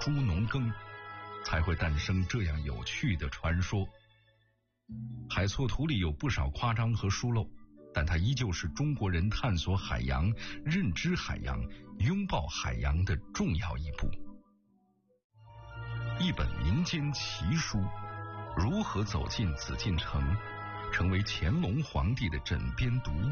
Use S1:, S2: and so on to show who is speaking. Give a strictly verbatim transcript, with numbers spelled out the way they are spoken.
S1: 猪农耕，才会诞生这样有趣的传说。海错图里有不少夸张和疏漏，但它依旧是中国人探索海洋、认知海洋、拥抱海洋的重要一步。一本民间奇书，如何走进紫禁城，成为乾隆皇帝的枕边读物。